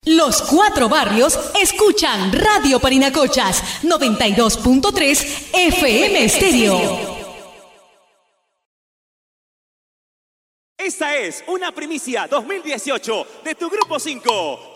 Los 4 barrios escuchan Radio Parinacochas 92.3 FM Estéreo. Esta es una primicia 2018 de tu Grupo 5.